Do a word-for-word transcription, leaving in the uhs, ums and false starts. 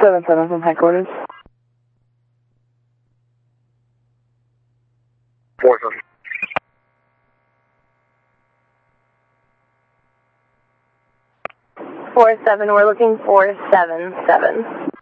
seven seven from headquarters. Four seven. Four seven. We're looking for seven seven.